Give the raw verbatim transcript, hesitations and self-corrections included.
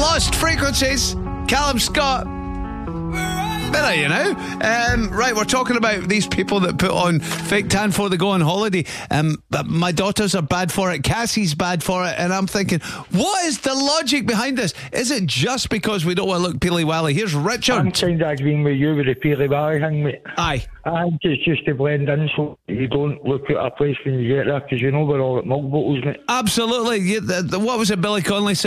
Lost Frequencies, Callum Scott. Better, you know. Um, right, we're talking about these people that put on fake tan before they go on holiday. Um, but my daughters are bad for it. Cassie's bad for it. And I'm thinking, what is the logic behind this? Is it just because we don't want to look peely-wally? Here's Richard. I'm kind of agreeing with you with the peely-wally thing, mate. Aye. I think it's just to blend in so you don't look at a place when you get there, because you know we're all at milk bottles, mate. Absolutely. You, the, the, what was it Billy Connolly said?